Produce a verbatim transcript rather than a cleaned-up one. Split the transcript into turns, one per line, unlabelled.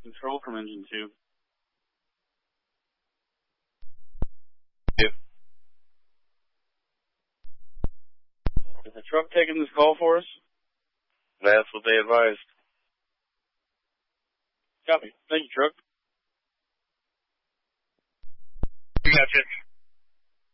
Control from engine two.
Yep.
Is the truck taking this call for us?
That's what they advised.
Copy. Thank you, truck.
We got you.